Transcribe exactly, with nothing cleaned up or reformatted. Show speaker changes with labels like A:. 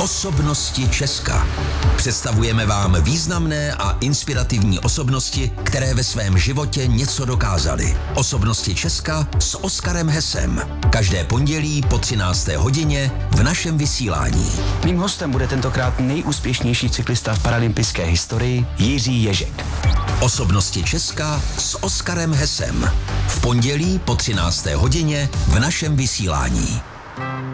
A: Osobnosti Česka. Představujeme vám významné a inspirativní osobnosti, které ve svém životě něco dokázaly. Osobnosti Česka s Oskarem Hesem. Každé pondělí po třinácté hodině v našem vysílání.
B: Mým hostem bude tentokrát nejúspěšnější cyklista v paralympijské historii Jiří Ježek.
A: Osobnosti Česka s Oskarem Hesem. V pondělí po třinácté hodině v našem vysílání.